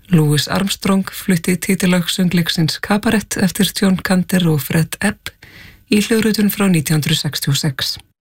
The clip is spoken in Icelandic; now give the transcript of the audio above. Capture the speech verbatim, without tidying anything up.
Louis Armstrong flutti titilag söngleiksins Kabarett eftir John Kander og Fred Ebb í hljóðritun frá nítján hundruð sextíu og sex.